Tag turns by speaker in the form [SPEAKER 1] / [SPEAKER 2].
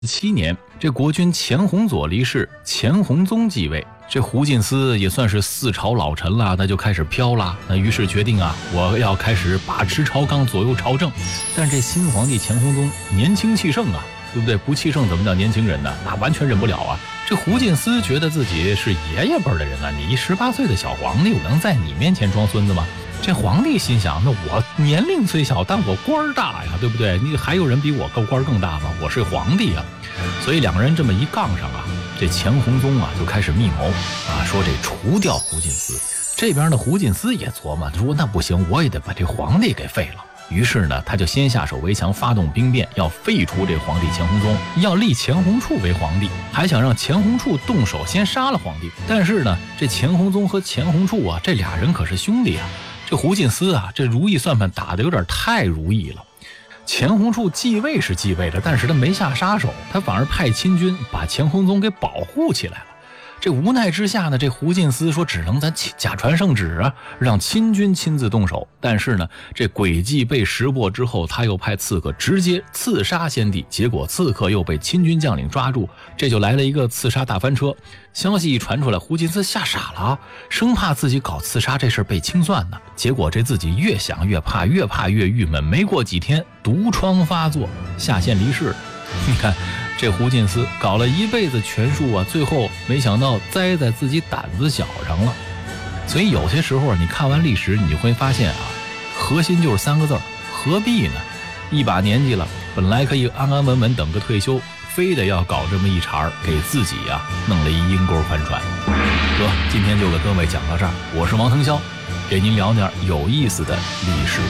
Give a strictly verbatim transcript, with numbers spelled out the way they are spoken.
[SPEAKER 1] 七年，这国君钱弘佐离世，钱弘宗继位。这胡进思也算是四朝老臣了，那就开始飘了。那于是决定啊，我要开始把持朝纲，左右朝政。但这新皇帝钱弘宗年轻气盛啊，对不对？不气盛怎么叫年轻人呢？那完全忍不了啊！这胡进思觉得自己是爷爷辈的人啊，你一十八岁的小皇帝，我能在你面前装孙子吗？这皇帝心想，那我年龄虽小，但我官儿大呀，对不对？你还有人比我高官更大吗？我是皇帝啊！所以两个人这么一杠上啊，这钱弘宗啊就开始密谋啊，说这除掉胡进思。这边的胡进思也琢磨，说那不行，我也得把这皇帝给废了。于是呢，他就先下手为强，发动兵变，要废除这皇帝钱弘宗，要立钱弘处为皇帝，还想让钱弘处动手先杀了皇帝。但是呢，这钱弘宗和钱弘处啊，这俩人可是兄弟啊。这胡进思啊，这如意算盘打得有点太如意了。钱弘处继位是继位了，但是他没下杀手，他反而派亲军把钱弘宗给保护起来了。这无奈之下呢，这胡进思说只能咱假传圣旨啊，让亲军亲自动手。但是呢，这诡计被识破之后，他又派刺客直接刺杀先帝，结果刺客又被亲军将领抓住，这就来了一个刺杀大翻车。消息一传出来，胡进思吓傻了，生怕自己搞刺杀这事被清算呢。结果这自己越想越怕，越怕越郁闷，没过几天毒疮发作，下线离世了。你看这胡进思搞了一辈子权术啊，最后没想到栽在自己胆子小上了。所以有些时候你看完历史，你就会发现啊，核心就是三个字儿：何必呢？一把年纪了，本来可以安安稳稳等个退休，非得要搞这么一茬，给自己呀、啊、弄了一阴沟翻船。得，今天就给各位讲到这儿，我是王腾霄，给您聊点有意思的历史